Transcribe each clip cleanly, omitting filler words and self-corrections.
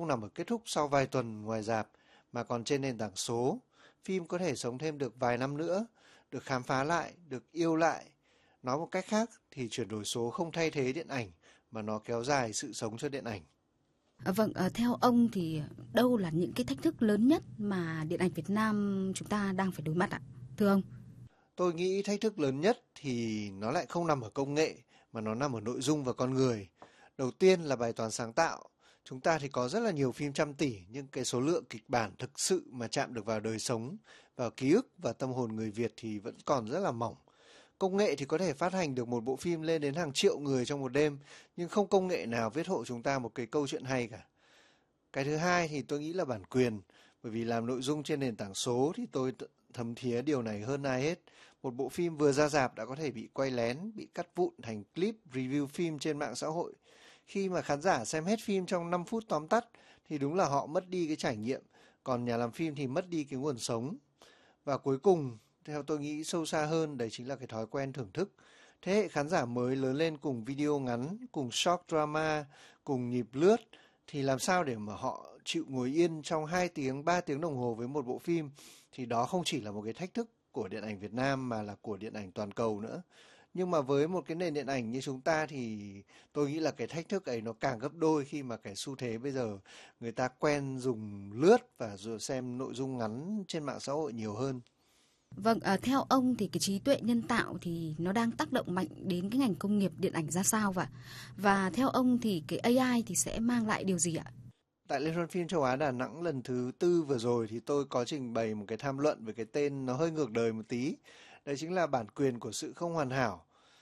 không nằm ở kết thúc sau vài tuần ngoài rạp, mà còn trên nền tảng số. Phim có thể sống thêm được vài năm nữa, được khám phá lại, được yêu lại. Nói một cách khác thì chuyển đổi số không thay thế điện ảnh, mà nó kéo dài sự sống cho điện ảnh. Vâng, theo ông thì đâu là những cái thách thức lớn nhất mà điện ảnh Việt Nam chúng ta đang phải đối mặt ạ? Thưa ông. Tôi nghĩ thách thức lớn nhất thì nó lại không nằm ở công nghệ, mà nó nằm ở nội dung và con người. Đầu tiên là bài toán sáng tạo. Chúng ta thì có rất là nhiều phim trăm tỷ, nhưng cái số lượng kịch bản thực sự mà chạm được vào đời sống, vào ký ức và tâm hồn người Việt thì vẫn còn rất là mỏng. Công nghệ thì có thể phát hành được một bộ phim lên đến hàng triệu người trong một đêm, nhưng không công nghệ nào viết hộ chúng ta một cái câu chuyện hay cả. Cái thứ hai thì tôi nghĩ là bản quyền, bởi vì làm nội dung trên nền tảng số thì tôi thấm thía điều này hơn ai hết. Một bộ phim vừa ra rạp đã có thể bị quay lén, bị cắt vụn thành clip review phim trên mạng xã hội. Khi mà khán giả xem hết phim trong 5 phút tóm tắt thì đúng là họ mất đi cái trải nghiệm, còn nhà làm phim thì mất đi cái nguồn sống. Và cuối cùng, theo tôi nghĩ sâu xa hơn, đấy chính là cái thói quen thưởng thức. Thế hệ khán giả mới lớn lên cùng video ngắn, cùng shock drama, cùng nhịp lướt, thì làm sao để mà họ chịu ngồi yên trong 2 tiếng, 3 tiếng đồng hồ với một bộ phim, thì đó không chỉ là một cái thách thức của điện ảnh Việt Nam mà là của điện ảnh toàn cầu nữa. Nhưng mà với một cái nền điện ảnh như chúng ta thì tôi nghĩ là cái thách thức ấy nó càng gấp đôi, khi mà cái xu thế bây giờ người ta quen dùng lướt và rồi xem nội dung ngắn trên mạng xã hội nhiều hơn. Vâng, theo ông thì cái trí tuệ nhân tạo thì nó đang tác động mạnh đến cái ngành công nghiệp điện ảnh ra sao vậy? Và theo ông thì cái AI thì sẽ mang lại điều gì ạ? Tại Liên hoan phim châu Á Đà Nẵng lần thứ 4 vừa rồi thì tôi có trình bày một cái tham luận với cái tên nó hơi ngược đời một tí. Đấy chính là bản quyền của sự không hoàn hảo.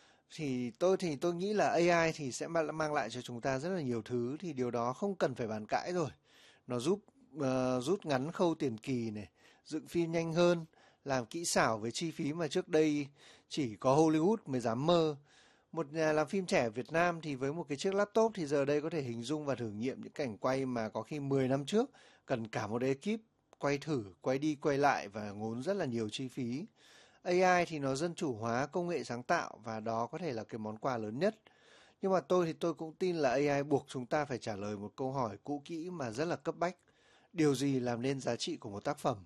Thì tôi nghĩ là AI thì sẽ mang lại cho chúng ta rất là nhiều thứ, thì điều đó không cần phải bàn cãi rồi. Nó giúp rút ngắn khâu tiền kỳ này, dựng phim nhanh hơn, làm kỹ xảo với chi phí mà trước đây chỉ có Hollywood mới dám mơ. Một nhà làm phim trẻ Việt Nam thì với một cái chiếc laptop thì giờ đây có thể hình dung và thử nghiệm những cảnh quay mà có khi 10 năm trước cần cả một ekip quay thử, quay đi quay lại và ngốn rất là nhiều chi phí. AI thì nó dân chủ hóa công nghệ sáng tạo, và đó có thể là cái món quà lớn nhất. Nhưng mà tôi cũng tin là AI buộc chúng ta phải trả lời một câu hỏi cũ kỹ mà rất là cấp bách. Điều gì làm nên giá trị của một tác phẩm?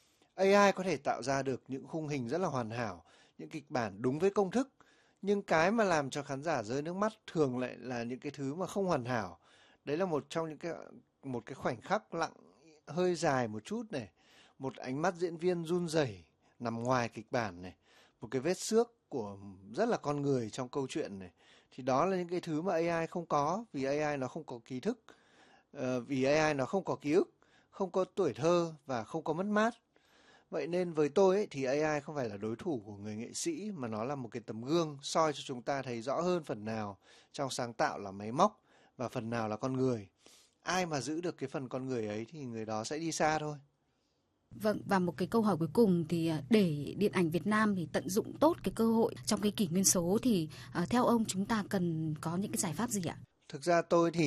AI có thể tạo ra được những khung hình rất là hoàn hảo, những kịch bản đúng với công thức, nhưng cái mà làm cho khán giả rơi nước mắt thường lại là những cái thứ mà không hoàn hảo. Đấy là một trong những một cái khoảnh khắc lặng hơi dài một chút này, một ánh mắt diễn viên run rẩy nằm ngoài kịch bản này, một cái vết xước của rất là con người trong câu chuyện này. Thì đó là những cái thứ mà AI không có, vì AI nó không có ký thức, vì AI nó không có ký ức, không có tuổi thơ và không có mất mát. Vậy nên với tôi ấy, thì AI không phải là đối thủ của người nghệ sĩ, mà nó là một cái tấm gương soi cho chúng ta thấy rõ hơn phần nào trong sáng tạo là máy móc và phần nào là con người. Ai mà giữ được cái phần con người ấy thì người đó sẽ đi xa thôi. Vâng, và một cái câu hỏi cuối cùng thì để điện ảnh Việt Nam thì tận dụng tốt cái cơ hội trong cái kỷ nguyên số thì theo ông chúng ta cần có những cái giải pháp gì ạ? Thực ra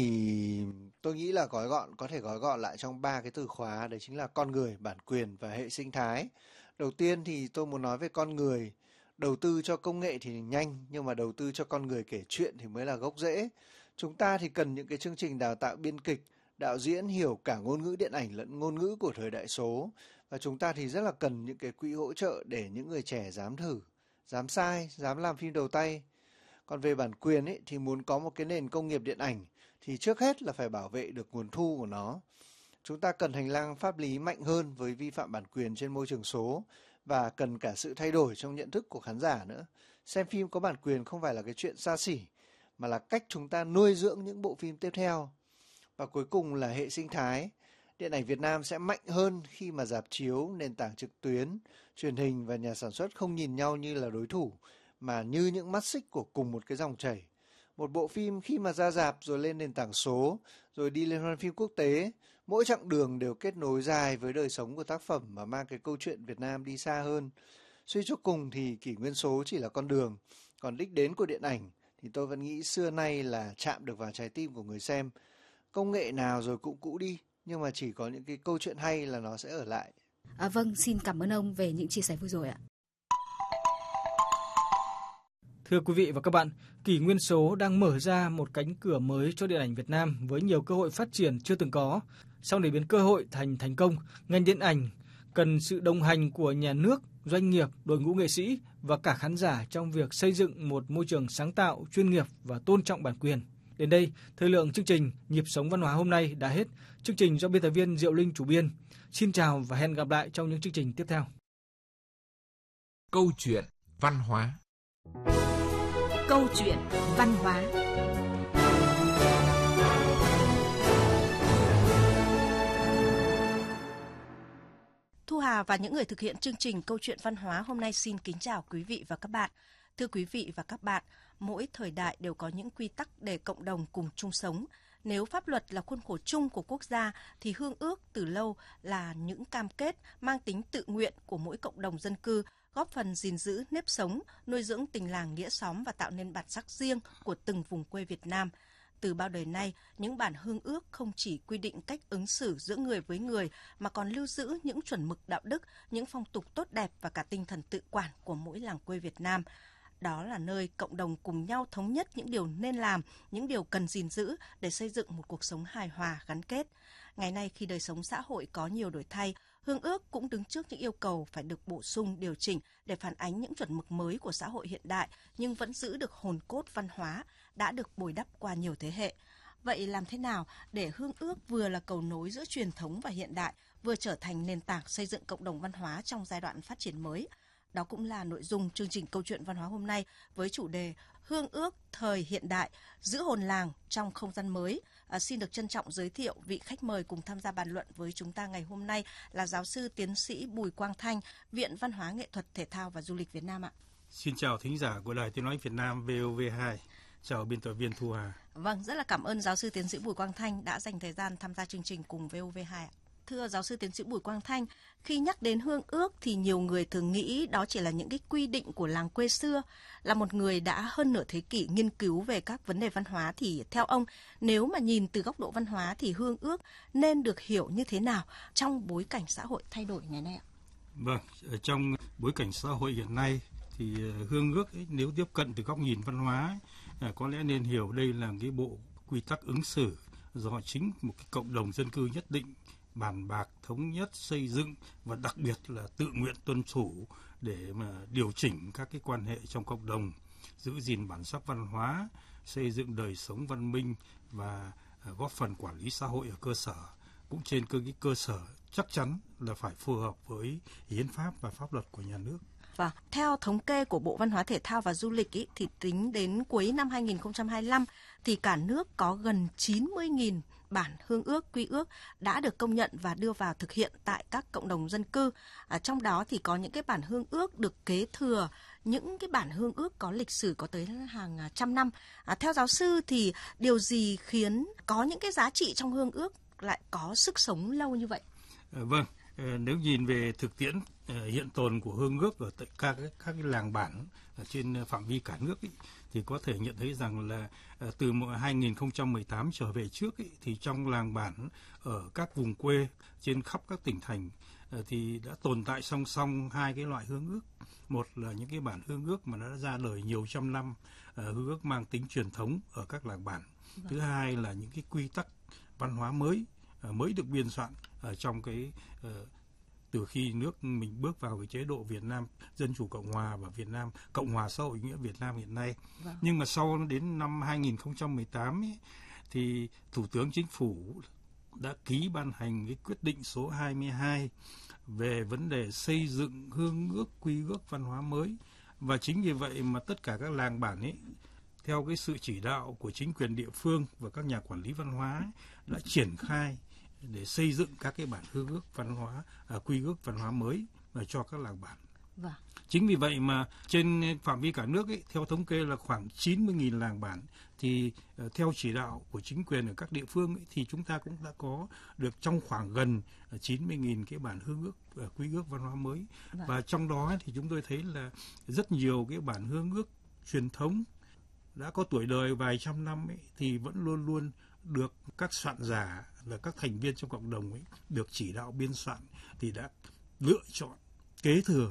tôi nghĩ là có thể gói gọn lại trong 3 cái từ khóa, đấy chính là con người, bản quyền và hệ sinh thái. Đầu tiên thì tôi muốn nói về con người. Đầu tư cho công nghệ thì nhanh, nhưng mà đầu tư cho con người kể chuyện thì mới là gốc rễ. Chúng ta thì cần những cái chương trình đào tạo biên kịch, đạo diễn hiểu cả ngôn ngữ điện ảnh lẫn ngôn ngữ của thời đại số. Và chúng ta thì rất là cần những cái quỹ hỗ trợ để những người trẻ dám thử, dám sai, dám làm phim đầu tay. Còn về bản quyền ấy, thì muốn có một cái nền công nghiệp điện ảnh thì trước hết là phải bảo vệ được nguồn thu của nó. Chúng ta cần hành lang pháp lý mạnh hơn với vi phạm bản quyền trên môi trường số, và cần cả sự thay đổi trong nhận thức của khán giả nữa. Xem phim có bản quyền không phải là cái chuyện xa xỉ, mà là cách chúng ta nuôi dưỡng những bộ phim tiếp theo. Và cuối cùng là hệ sinh thái. Điện ảnh Việt Nam sẽ mạnh hơn khi mà rạp chiếu, nền tảng trực tuyến, truyền hình và nhà sản xuất không nhìn nhau như là đối thủ, mà như những mắt xích của cùng một cái dòng chảy. Một bộ phim khi mà ra rạp rồi lên nền tảng số, rồi đi liên hoan phim quốc tế, mỗi chặng đường đều kết nối dài với đời sống của tác phẩm và mang cái câu chuyện Việt Nam đi xa hơn. Suy cho cùng thì kỷ nguyên số chỉ là con đường, còn đích đến của điện ảnh thì tôi vẫn nghĩ xưa nay là chạm được vào trái tim của người xem. Công nghệ nào rồi cũng cũ đi, nhưng mà chỉ có những cái câu chuyện hay là nó sẽ ở lại. Vâng, xin cảm ơn ông về những chia sẻ vừa rồi ạ. Thưa quý vị và các bạn, kỷ nguyên số đang mở ra một cánh cửa mới cho điện ảnh Việt Nam với nhiều cơ hội phát triển chưa từng có. Sau để biến cơ hội thành công, ngành điện ảnh cần sự đồng hành của nhà nước, doanh nghiệp, đội ngũ nghệ sĩ và cả khán giả trong việc xây dựng một môi trường sáng tạo, chuyên nghiệp và tôn trọng bản quyền. Đến đây, thời lượng chương trình Nhịp sống văn hóa hôm nay đã hết. Chương trình do biên tập viên Diệu Linh chủ biên. Xin chào và hẹn gặp lại trong những chương trình tiếp theo. Câu chuyện văn hóa. Câu chuyện văn hóa. Thu Hà và những người thực hiện chương trình Câu chuyện văn hóa hôm nay xin kính chào quý vị và các bạn. Thưa quý vị và các bạn, mỗi thời đại đều có những quy tắc để cộng đồng cùng chung sống. Nếu pháp luật là khuôn khổ chung của quốc gia thì hương ước từ lâu là những cam kết mang tính tự nguyện của mỗi cộng đồng dân cư, góp phần gìn giữ nếp sống, nuôi dưỡng tình làng nghĩa xóm và tạo nên bản sắc riêng của từng vùng quê Việt Nam. Từ bao đời nay, những bản hương ước không chỉ quy định cách ứng xử giữa người với người mà còn lưu giữ những chuẩn mực đạo đức, những phong tục tốt đẹp và cả tinh thần tự quản của mỗi làng quê Việt Nam. Đó là nơi cộng đồng cùng nhau thống nhất những điều nên làm, những điều cần gìn giữ để xây dựng một cuộc sống hài hòa, gắn kết. Ngày nay khi đời sống xã hội có nhiều đổi thay, hương ước cũng đứng trước những yêu cầu phải được bổ sung, điều chỉnh để phản ánh những chuẩn mực mới của xã hội hiện đại nhưng vẫn giữ được hồn cốt văn hóa đã được bồi đắp qua nhiều thế hệ. Vậy làm thế nào để hương ước vừa là cầu nối giữa truyền thống và hiện đại, vừa trở thành nền tảng xây dựng cộng đồng văn hóa trong giai đoạn phát triển mới? Đó cũng là nội dung chương trình Câu chuyện văn hóa hôm nay với chủ đề Hương ước thời hiện đại, giữ hồn làng trong không gian mới. Xin được trân trọng giới thiệu vị khách mời cùng tham gia bàn luận với chúng ta ngày hôm nay là giáo sư tiến sĩ Bùi Quang Thanh, Viện Văn hóa Nghệ thuật Thể thao và Du lịch Việt Nam ạ. Xin chào thính giả của Đài Tiếng nói Việt Nam VOV2. Chào biên tập viên Thu Hà. Vâng, rất là cảm ơn giáo sư tiến sĩ Bùi Quang Thanh đã dành thời gian tham gia chương trình cùng VOV2 ạ. Thưa giáo sư tiến sĩ Bùi Quang Thanh, khi nhắc đến hương ước thì nhiều người thường nghĩ đó chỉ là những cái quy định của làng quê xưa. Là một người đã hơn nửa thế kỷ nghiên cứu về các vấn đề văn hóa thì theo ông, nếu mà nhìn từ góc độ văn hóa thì hương ước nên được hiểu như thế nào trong bối cảnh xã hội thay đổi ngày nay ạ? Vâng, trong bối cảnh xã hội hiện nay thì hương ước nếu tiếp cận từ góc nhìn văn hóa có lẽ nên hiểu đây là cái bộ quy tắc ứng xử do chính một cái cộng đồng dân cư nhất định bàn bạc, thống nhất, xây dựng và đặc biệt là tự nguyện tuân thủ để mà điều chỉnh các cái quan hệ trong cộng đồng, giữ gìn bản sắc văn hóa, xây dựng đời sống văn minh và góp phần quản lý xã hội ở cơ sở. Cũng trên cơ sở chắc chắn là phải phù hợp với hiến pháp và pháp luật của nhà nước. Và theo thống kê của Bộ Văn hóa Thể thao và Du lịch thì tính đến cuối năm 2025 thì cả nước có gần 90.000 bản hương ước, quy ước đã được công nhận và đưa vào thực hiện tại các cộng đồng dân cư. Trong đó thì có những cái bản hương ước được kế thừa, những cái bản hương ước có lịch sử có tới hàng trăm năm. Theo giáo sư thì điều gì khiến có những cái giá trị trong hương ước lại có sức sống lâu như vậy? Vâng, nếu nhìn về thực tiễn hiện tồn của hương ước ở các cái làng bản ở trên phạm vi cả nước thì có thể nhận thấy rằng là từ 2018 trở về trước thì trong làng bản ở các vùng quê trên khắp các tỉnh thành thì đã tồn tại song song hai cái loại hương ước. Một là những cái bản hương ước mà nó đã ra đời nhiều trăm năm, hương ước mang tính truyền thống ở các làng bản. Thứ hai là những cái quy tắc văn hóa mới được biên soạn trong cái từ khi nước mình bước vào cái chế độ Việt Nam Dân chủ Cộng hòa và Việt Nam Cộng hòa xã hội chủ nghĩa Việt Nam hiện nay. Vâng. Nhưng mà sau đến năm 2018 thì Thủ tướng Chính phủ đã ký ban hành cái quyết định số 22 về vấn đề xây dựng hương ước, quy ước văn hóa mới. Và chính vì vậy mà tất cả các làng bản theo cái sự chỉ đạo của chính quyền địa phương và các nhà quản lý văn hóa đã triển khai để xây dựng các cái bản hương ước văn hóa, quy ước văn hóa mới cho các làng bản. Vâng. Chính vì vậy mà trên phạm vi cả nước theo thống kê là khoảng 90.000 làng bản thì theo chỉ đạo của chính quyền ở các địa phương thì chúng ta cũng đã có được trong khoảng gần 90.000 cái bản hương ước, quy ước văn hóa mới. Vâng. Và trong đó thì chúng tôi thấy là rất nhiều cái bản hương ước truyền thống đã có tuổi đời vài trăm năm thì vẫn luôn luôn được các soạn giả và các thành viên trong cộng đồng được chỉ đạo biên soạn thì đã lựa chọn kế thừa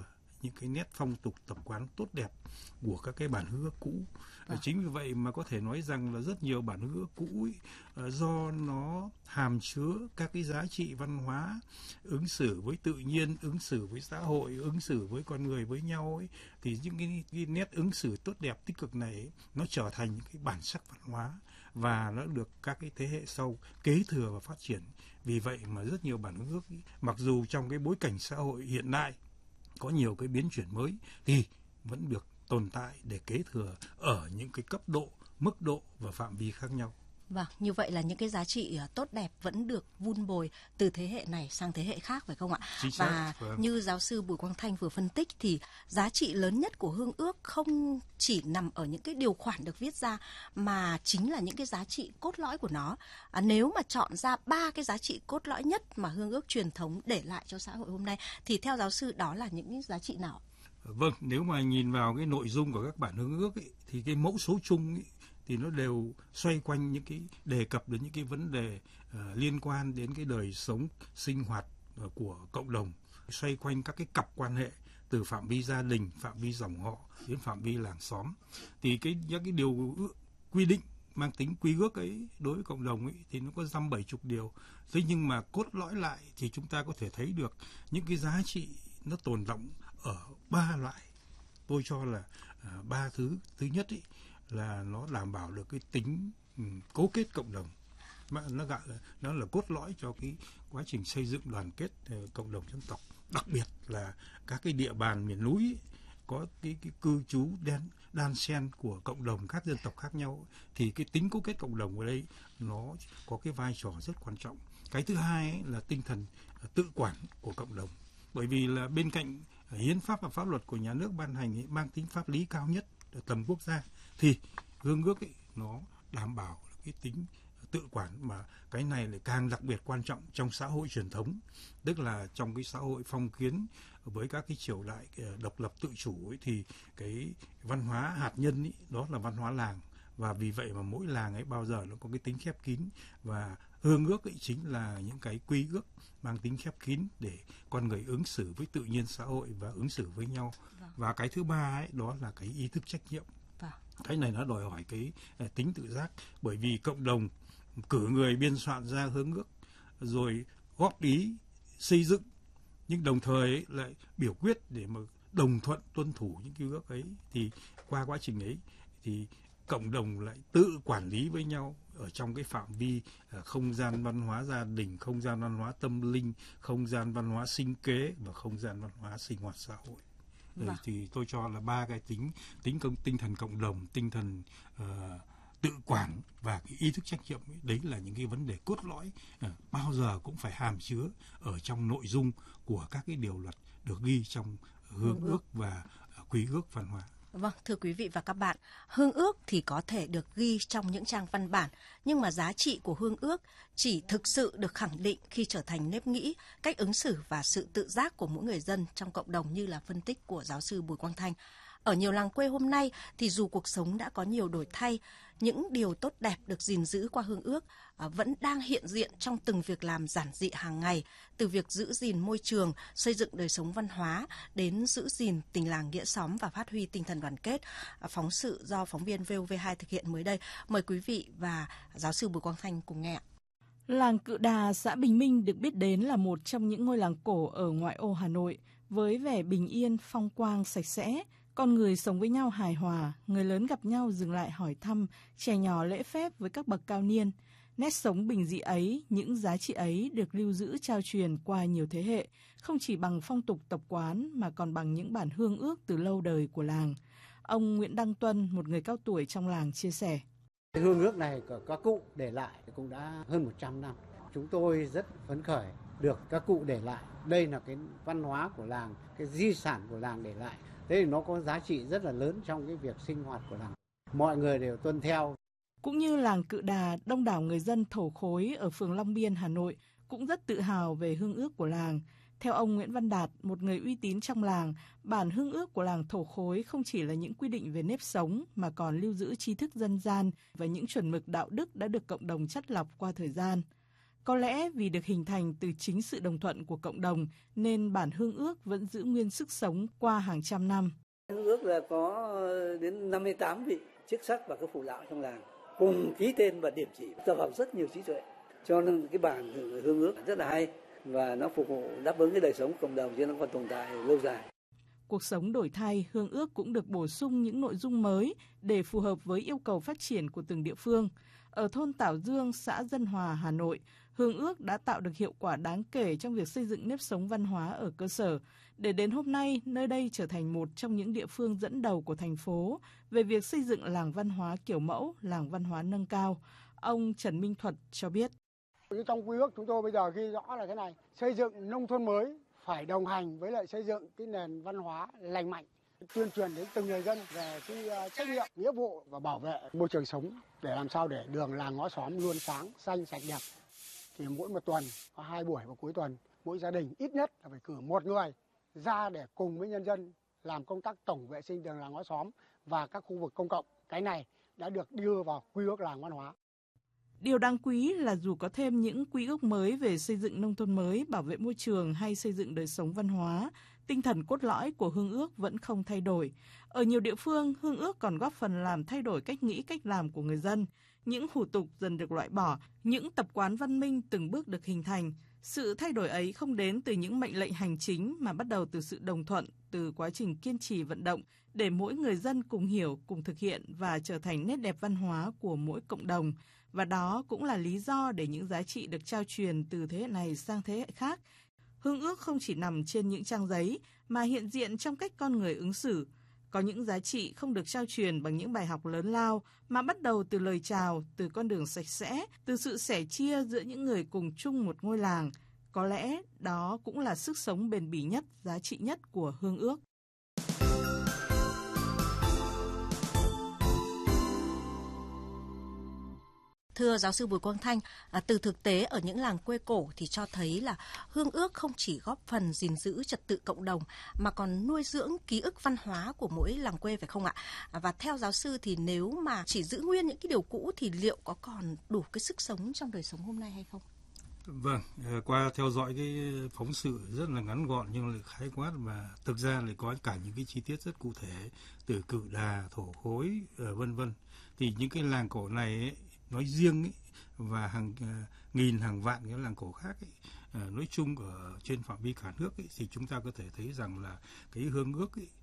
những cái nét phong tục tập quán tốt đẹp của các cái bản hương ước cũ. Chính vì vậy mà có thể nói rằng là rất nhiều bản hương ước cũ do nó hàm chứa các cái giá trị văn hóa, ứng xử với tự nhiên, ứng xử với xã hội, ứng xử với con người với nhau ấy, thì những cái nét ứng xử tốt đẹp tích cực này ấy, nó trở thành những cái bản sắc văn hóa và nó được các cái thế hệ sau kế thừa và phát triển. Vì vậy mà rất nhiều bản hương ước mặc dù trong cái bối cảnh xã hội hiện nay có nhiều cái biến chuyển mới thì vẫn được tồn tại để kế thừa ở những cái cấp độ, mức độ và phạm vi khác nhau. Vâng, như vậy là những cái giá trị tốt đẹp vẫn được vun bồi từ thế hệ này sang thế hệ khác, phải không ạ? Chính xác, và như giáo sư Bùi Quang Thanh vừa phân tích thì giá trị lớn nhất của hương ước không chỉ nằm ở những cái điều khoản được viết ra mà chính là những cái giá trị cốt lõi của nó. Nếu mà chọn ra 3 cái giá trị cốt lõi nhất mà hương ước truyền thống để lại cho xã hội hôm nay thì theo giáo sư đó là những giá trị nào? Vâng, nếu mà nhìn vào cái nội dung của các bản hương ước ấy, thì cái mẫu số chung ấy, thì nó đều xoay quanh những cái đề cập đến những cái vấn đề liên quan đến cái đời sống sinh hoạt của cộng đồng, xoay quanh các cái cặp quan hệ từ phạm vi gia đình, phạm vi dòng họ đến phạm vi làng xóm. Thì những cái điều quy định mang tính quy ước ấy đối với cộng đồng ấy thì nó có 70 điều. Thế nhưng mà cốt lõi lại thì chúng ta có thể thấy được những cái giá trị nó tồn đọng ở 3 loại. Tôi cho là 3 thứ. Thứ nhất ý, là nó đảm bảo được cái tính cố kết cộng đồng. Nó là cốt lõi cho cái quá trình xây dựng đoàn kết cộng đồng dân tộc. Đặc biệt là các cái địa bàn miền núi ý, có cái cư trú đan xen của cộng đồng các dân tộc khác nhau thì cái tính cố kết cộng đồng ở đây nó có cái vai trò rất quan trọng. Cái thứ hai ấy là tinh thần tự quản của cộng đồng. Bởi vì là bên cạnh hiến pháp và pháp luật của nhà nước ban hành ấy, mang tính pháp lý cao nhất ở tầm quốc gia thì hương ước ấy, nó đảm bảo cái tính tự quản, mà cái này lại càng đặc biệt quan trọng trong xã hội truyền thống, tức là trong cái xã hội phong kiến với các cái triều đại độc lập tự chủ ấy, thì cái văn hóa hạt nhân ấy, đó là văn hóa làng, và vì vậy mà mỗi làng ấy bao giờ nó có cái tính khép kín, và hương ước ấy chính là những cái quy ước mang tính khép kín để con người ứng xử với tự nhiên xã hội và ứng xử với nhau. Và cái thứ ba ấy, đó là cái ý thức trách nhiệm. Cái này nó đòi hỏi cái tính tự giác, bởi vì cộng đồng cử người biên soạn ra hương ước rồi góp ý xây dựng, nhưng đồng thời ấy lại biểu quyết để mà đồng thuận tuân thủ những cái ước ấy, thì qua quá trình ấy thì cộng đồng lại tự quản lý với nhau ở trong cái phạm vi không gian văn hóa gia đình, không gian văn hóa tâm linh, không gian văn hóa sinh kế và không gian văn hóa sinh hoạt xã hội. Thì tôi cho là 3 cái tinh thần cộng đồng, tinh thần tự quản và cái ý thức trách nhiệm ấy, đấy là những cái vấn đề cốt lõi bao giờ cũng phải hàm chứa ở trong nội dung của các cái điều luật được ghi trong hương ước và quy ước văn hóa. Vâng, thưa quý vị và các bạn, hương ước thì có thể được ghi trong những trang văn bản, nhưng mà giá trị của hương ước chỉ thực sự được khẳng định khi trở thành nếp nghĩ, cách ứng xử và sự tự giác của mỗi người dân trong cộng đồng, như là phân tích của giáo sư Bùi Quang Thanh. Ở nhiều làng quê hôm nay thì dù cuộc sống đã có nhiều đổi thay, những điều tốt đẹp được gìn giữ qua hương ước vẫn đang hiện diện trong từng việc làm giản dị hàng ngày, từ việc giữ gìn môi trường, xây dựng đời sống văn hóa đến giữ gìn tình làng nghĩa xóm và phát huy tinh thần đoàn kết. Phóng sự do phóng viên VOV2 thực hiện mới đây. Mời quý vị và giáo sư Bùi Quang Thanh cùng nghe. Làng Cự Đà, xã Bình Minh được biết đến là một trong những ngôi làng cổ ở ngoại ô Hà Nội, với vẻ bình yên, phong quang, sạch sẽ. Con người sống với nhau hài hòa, người lớn gặp nhau dừng lại hỏi thăm, trẻ nhỏ lễ phép với các bậc cao niên. Nét sống bình dị ấy, những giá trị ấy được lưu giữ trao truyền qua nhiều thế hệ, không chỉ bằng phong tục tập quán mà còn bằng những bản hương ước từ lâu đời của làng. Ông Nguyễn Đăng Tuân, một người cao tuổi trong làng, chia sẻ. Hương ước này của các cụ để lại cũng đã hơn 100 năm. Chúng tôi rất phấn khởi được các cụ để lại. Đây là cái văn hóa của làng, cái di sản của làng để lại. Thế thì nó có giá trị rất là lớn trong cái việc sinh hoạt của làng. Mọi người đều tuân theo. Cũng như làng Cự Đà, đông đảo người dân Thổ Khối ở phường Long Biên, Hà Nội cũng rất tự hào về hương ước của làng. Theo ông Nguyễn Văn Đạt, một người uy tín trong làng, bản hương ước của làng Thổ Khối không chỉ là những quy định về nếp sống mà còn lưu giữ tri thức dân gian và những chuẩn mực đạo đức đã được cộng đồng chắt lọc qua thời gian. Có lẽ vì được hình thành từ chính sự đồng thuận của cộng đồng nên bản hương ước vẫn giữ nguyên sức sống qua hàng trăm năm. Hương ước là có đến 58 vị chức sắc và các phụ lão trong làng cùng ký tên và điểm chỉ, tập hợp rất nhiều trí tuệ. Cho nên cái bản hương ước rất là hay và nó phục vụ đáp ứng cái đời sống cộng đồng chứ nó còn tồn tại lâu dài. Cuộc sống đổi thay, hương ước cũng được bổ sung những nội dung mới để phù hợp với yêu cầu phát triển của từng địa phương. Ở thôn Tảo Dương, xã Dân Hòa, Hà Nội, hương ước đã tạo được hiệu quả đáng kể trong việc xây dựng nếp sống văn hóa ở cơ sở. Để đến hôm nay, nơi đây trở thành một trong những địa phương dẫn đầu của thành phố về việc xây dựng làng văn hóa kiểu mẫu, làng văn hóa nâng cao. Ông Trần Minh Thuật cho biết. Trong quy ước chúng tôi bây giờ ghi rõ là thế này, xây dựng nông thôn mới phải đồng hành với lại xây dựng cái nền văn hóa lành mạnh, tuyên truyền đến từng người dân về cái trách nhiệm, nghĩa vụ và bảo vệ môi trường sống để làm sao để đường làng ngõ xóm luôn sáng, xanh, sạch đẹp. Thì mỗi một tuần có 2 buổi vào cuối tuần, mỗi gia đình ít nhất là phải cử một người ra để cùng với nhân dân làm công tác tổng vệ sinh đường làng ngõ xóm và các khu vực công cộng. Cái này đã được đưa vào quy ước làng văn hóa. Điều đáng quý là dù có thêm những quy ước mới về xây dựng nông thôn mới, bảo vệ môi trường hay xây dựng đời sống văn hóa, tinh thần cốt lõi của hương ước vẫn không thay đổi. Ở nhiều địa phương, hương ước còn góp phần làm thay đổi cách nghĩ, cách làm của người dân. Những hủ tục dần được loại bỏ, những tập quán văn minh từng bước được hình thành. Sự thay đổi ấy không đến từ những mệnh lệnh hành chính mà bắt đầu từ sự đồng thuận, từ quá trình kiên trì vận động để mỗi người dân cùng hiểu, cùng thực hiện và trở thành nét đẹp văn hóa của mỗi cộng đồng. Và đó cũng là lý do để những giá trị được trao truyền từ thế hệ này sang thế hệ khác. Hương ước không chỉ nằm trên những trang giấy mà hiện diện trong cách con người ứng xử. Có những giá trị không được trao truyền bằng những bài học lớn lao mà bắt đầu từ lời chào, từ con đường sạch sẽ, từ sự sẻ chia giữa những người cùng chung một ngôi làng. Có lẽ đó cũng là sức sống bền bỉ nhất, giá trị nhất của hương ước. Thưa giáo sư Bùi Quang Thanh, từ thực tế ở những làng quê cổ thì cho thấy là hương ước không chỉ góp phần gìn giữ trật tự cộng đồng mà còn nuôi dưỡng ký ức văn hóa của mỗi làng quê phải không ạ? Và theo giáo sư thì nếu mà chỉ giữ nguyên những cái điều cũ thì liệu có còn đủ cái sức sống trong đời sống hôm nay hay không? Vâng, qua theo dõi cái phóng sự rất là ngắn gọn nhưng lại khái quát và thực ra lại có cả những cái chi tiết rất cụ thể từ Cự Đà, Thổ Khối, vân vân. Thì những cái làng cổ này ấy, nói riêng ấy, và hàng nghìn hàng vạn cái làng cổ khác ấy, nói chung ở trên phạm vi cả nước ấy, thì chúng ta có thể thấy rằng là cái hương ước ấy,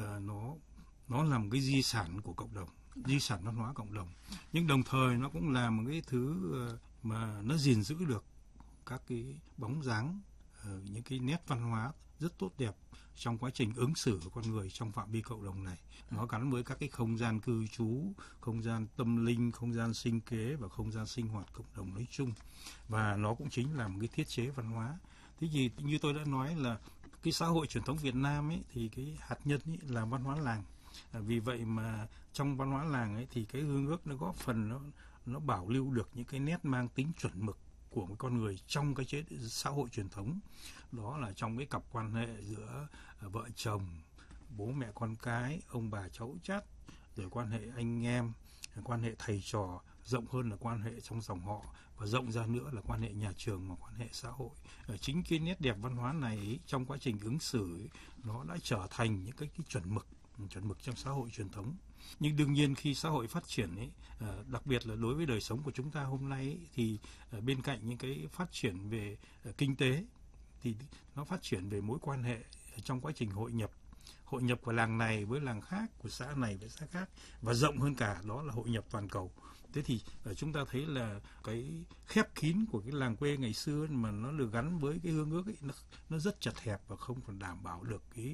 nó là một cái di sản của cộng đồng, di sản văn hóa cộng đồng, nhưng đồng thời nó cũng là một cái thứ mà nó gìn giữ được các cái bóng dáng, những cái nét văn hóa rất tốt đẹp trong quá trình ứng xử của con người trong phạm vi cộng đồng này. Nó gắn với các cái không gian cư trú, không gian tâm linh, không gian sinh kế và không gian sinh hoạt cộng đồng nói chung. Và nó cũng chính là một cái thiết chế văn hóa. Thế thì như tôi đã nói là cái xã hội truyền thống Việt Nam ấy thì cái hạt nhân ấy là văn hóa làng. Vì vậy mà trong văn hóa làng ấy thì cái hương ước nó góp phần nó bảo lưu được những cái nét mang tính chuẩn mực của một con người trong cái xã hội truyền thống. Đó là trong cái cặp quan hệ giữa vợ chồng, bố mẹ con cái, ông bà cháu chắt, rồi quan hệ anh em, quan hệ thầy trò, rộng hơn là quan hệ trong dòng họ và rộng ra nữa là quan hệ nhà trường và quan hệ xã hội. Chính cái nét đẹp văn hóa này trong quá trình ứng xử nó đã trở thành những cái chuẩn mực trong xã hội truyền thống. Nhưng đương nhiên khi xã hội phát triển ấy, đặc biệt là đối với đời sống của chúng ta hôm nay ấy, thì bên cạnh những cái phát triển về kinh tế thì nó phát triển về mối quan hệ trong quá trình hội nhập của làng này với làng khác, của xã này với xã khác, và rộng hơn cả đó là hội nhập toàn cầu. Thế thì chúng ta thấy là cái khép kín của cái làng quê ngày xưa mà nó được gắn với cái hương ước ấy, nó rất chật hẹp và không còn đảm bảo được cái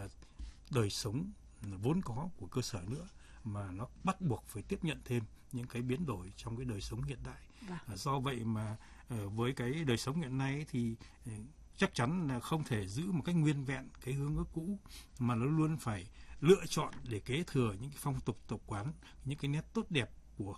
đời sống vốn có của cơ sở nữa, mà nó bắt buộc phải tiếp nhận thêm những cái biến đổi trong cái đời sống hiện đại. Do vậy mà với cái đời sống hiện nay thì chắc chắn là không thể giữ một cách nguyên vẹn cái hương ước cũ, mà nó luôn phải lựa chọn để kế thừa những cái phong tục tập quán, những cái nét tốt đẹp của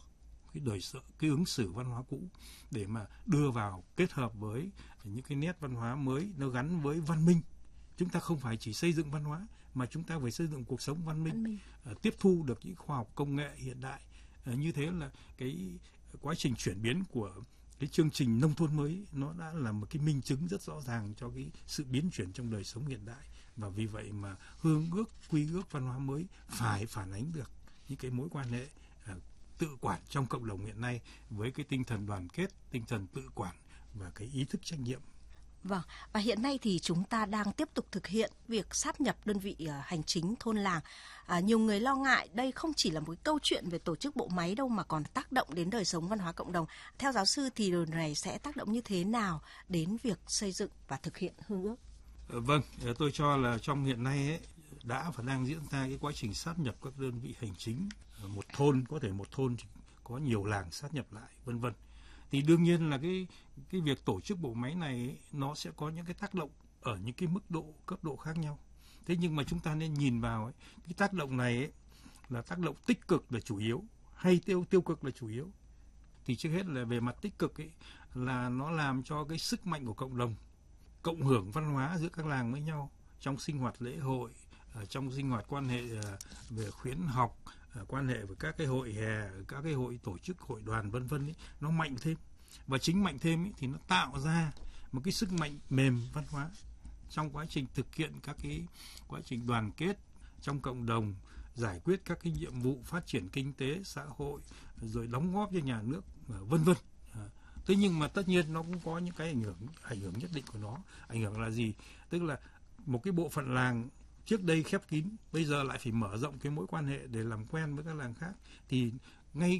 cái ứng xử văn hóa cũ để mà đưa vào kết hợp với những cái nét văn hóa mới nó gắn với văn minh. Chúng ta không phải chỉ xây dựng văn hóa mà chúng ta phải xây dựng cuộc sống văn minh. Tiếp thu được những khoa học công nghệ hiện đại. Như thế là cái quá trình chuyển biến của cái chương trình nông thôn mới nó đã là một cái minh chứng rất rõ ràng cho cái sự biến chuyển trong đời sống hiện đại. Và vì vậy mà hương ước, quy ước văn hóa mới phải phản ánh được những cái mối quan hệ tự quản trong cộng đồng hiện nay với cái tinh thần đoàn kết, tinh thần tự quản và cái ý thức trách nhiệm. Vâng, và hiện nay thì chúng ta đang tiếp tục thực hiện việc sáp nhập đơn vị hành chính thôn làng. Nhiều người lo ngại đây không chỉ là một câu chuyện về tổ chức bộ máy đâu mà còn tác động đến đời sống văn hóa cộng đồng. Theo giáo sư thì điều này sẽ tác động như thế nào đến việc xây dựng và thực hiện hương ước? Vâng, tôi cho là trong hiện nay ấy, đã và đang diễn ra cái quá trình sáp nhập các đơn vị hành chính. Một thôn, có thể một thôn có nhiều làng sáp nhập lại, vân vân. Thì đương nhiên là cái việc tổ chức bộ máy này ấy, nó sẽ có những cái tác động ở những cái mức độ, cấp độ khác nhau. Thế nhưng mà chúng ta nên nhìn vào ấy, cái tác động này ấy, là tác động tích cực là chủ yếu hay tiêu cực là chủ yếu. Thì trước hết là về mặt tích cực ấy, là nó làm cho cái sức mạnh của cộng đồng cộng hưởng văn hóa giữa các làng với nhau trong sinh hoạt lễ hội, trong sinh hoạt quan hệ về khuyến học, quan hệ với các cái hội hè, các cái hội tổ chức, hội đoàn vân vân, nó mạnh thêm. Và chính mạnh thêm ấy, thì nó tạo ra một cái sức mạnh mềm văn hóa trong quá trình thực hiện các cái quá trình đoàn kết trong cộng đồng, giải quyết các cái nhiệm vụ phát triển kinh tế xã hội, rồi đóng góp cho nhà nước vân vân. Thế nhưng mà tất nhiên nó cũng có những cái ảnh hưởng nhất định của nó. Ảnh hưởng là gì? Tức là một cái bộ phận làng trước đây khép kín, bây giờ lại phải mở rộng cái mối quan hệ để làm quen với các làng khác. Thì ngay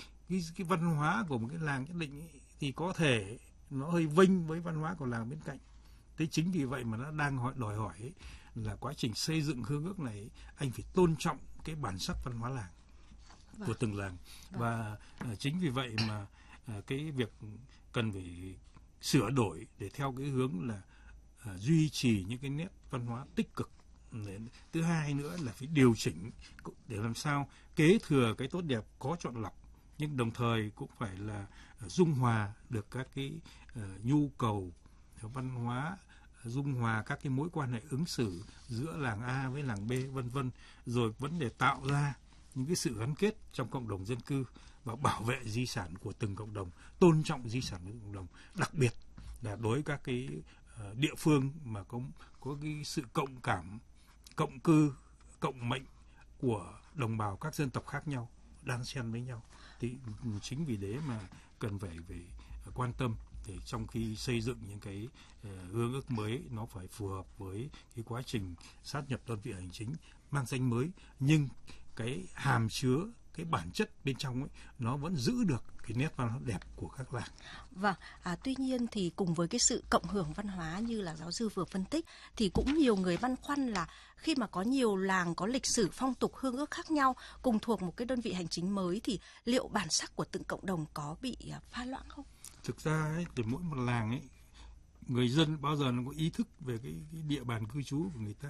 cái văn hóa của một cái làng nhất định ấy, thì có thể nó hơi vênh với văn hóa của làng bên cạnh. Thế chính vì vậy mà nó đang đòi hỏi ấy, là quá trình xây dựng hương ước này, anh phải tôn trọng cái bản sắc văn hóa làng của từng làng. Và chính vì vậy mà cái việc cần phải sửa đổi để theo cái hướng là duy trì những cái nét văn hóa tích cực. Thứ hai nữa là phải điều chỉnh để làm sao kế thừa cái tốt đẹp có chọn lọc, nhưng đồng thời cũng phải là dung hòa được các cái nhu cầu văn hóa, dung hòa các cái mối quan hệ ứng xử giữa làng A với làng B vân vân, rồi vấn đề tạo ra những cái sự gắn kết trong cộng đồng dân cư và bảo vệ di sản của từng cộng đồng, tôn trọng di sản của cộng đồng, đặc biệt là đối với các cái địa phương mà có cái sự cộng cảm, cộng cư, cộng mệnh của đồng bào các dân tộc khác nhau đan xen với nhau. Thì chính vì thế mà cần phải quan tâm để trong khi xây dựng những cái hương ước mới, nó phải phù hợp với cái quá trình sát nhập đơn vị hành chính mang danh mới, nhưng cái hàm chứa, cái bản chất bên trong ấy, nó vẫn giữ được cái nét văn hóa đẹp của các làng. Vâng, tuy nhiên thì cùng với cái sự cộng hưởng văn hóa như là giáo sư vừa phân tích, thì cũng nhiều người băn khoăn là khi mà có nhiều làng có lịch sử phong tục hương ước khác nhau cùng thuộc một cái đơn vị hành chính mới thì liệu bản sắc của từng cộng đồng có bị pha loãng không? Thực ra ấy, từ mỗi một làng ấy, người dân bao giờ nó có ý thức về cái địa bàn cư trú của người ta.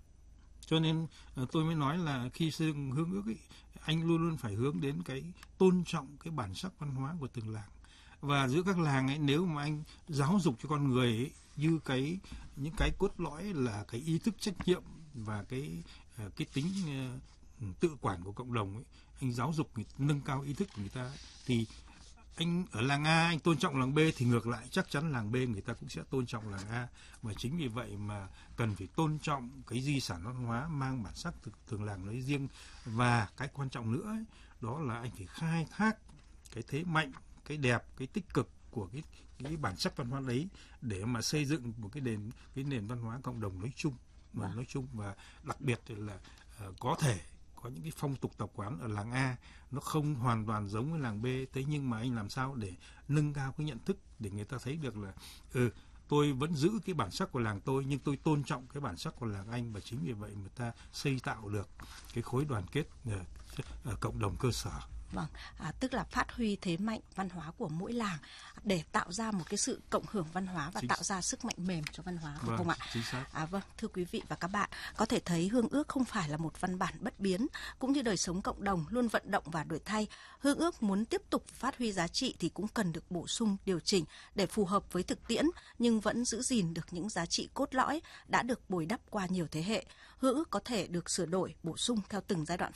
Cho nên tôi mới nói là khi xây dựng hương ước ấy, anh luôn luôn phải hướng đến cái tôn trọng cái bản sắc văn hóa của từng làng. Và giữa các làng ấy, nếu mà anh giáo dục cho con người ấy, như những cái cốt lõi là cái ý thức trách nhiệm và cái tính tự quản của cộng đồng ấy, anh giáo dục nâng cao ý thức của người ta, thì anh ở làng A anh tôn trọng làng B thì ngược lại chắc chắn làng B người ta cũng sẽ tôn trọng làng A. Và chính vì vậy mà cần phải tôn trọng cái di sản văn hóa mang bản sắc từng làng nói riêng. Và cái quan trọng nữa ấy, đó là anh phải khai thác cái thế mạnh, cái đẹp, cái tích cực của cái bản sắc văn hóa đấy để mà xây dựng một cái nền văn hóa cộng đồng nói chung. Và đặc biệt là có thể có những cái phong tục tập quán ở làng A nó không hoàn toàn giống với làng B, thế nhưng mà anh làm sao để nâng cao cái nhận thức để người ta thấy được là tôi vẫn giữ cái bản sắc của làng tôi nhưng tôi tôn trọng cái bản sắc của làng anh, và chính vì vậy người ta xây tạo được cái khối đoàn kết ở cộng đồng cơ sở. Vâng, tức là phát huy thế mạnh văn hóa của mỗi làng để tạo ra một cái sự cộng hưởng văn hóa và tạo ra sức mạnh mềm cho văn hóa, không ạ? Chính xác. Vâng, thưa quý vị và các bạn, có thể thấy hương ước không phải là một văn bản bất biến, cũng như đời sống cộng đồng luôn vận động và đổi thay. Hương ước muốn tiếp tục phát huy giá trị thì cũng cần được bổ sung, điều chỉnh để phù hợp với thực tiễn, nhưng vẫn giữ gìn được những giá trị cốt lõi đã được bồi đắp qua nhiều thế hệ. Hương ước có thể được sửa đổi, bổ sung theo từng giai đoạn